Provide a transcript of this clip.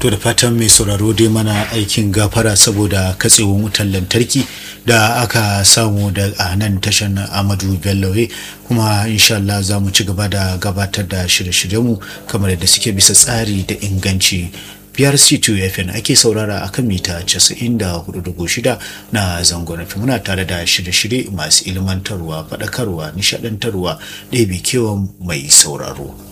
To da fatan mai sauraro dai mana aikin gafara saboda katsewar wutar lantarki da aka samu da a nan tashar Ahmadu Bello, kuma insha Allah za mu ci gaba da gabatar da shirye-shiryenmu kamar yadda suke bisa tsari da inganci. PRC2 FM ake saurara akan mita 94.6 na zangon FM. Muna tare da shirye-shirye masu ilmantarwa, faɗakarwa, nishaɗantarwa, ɗebe kewan mai sauraro.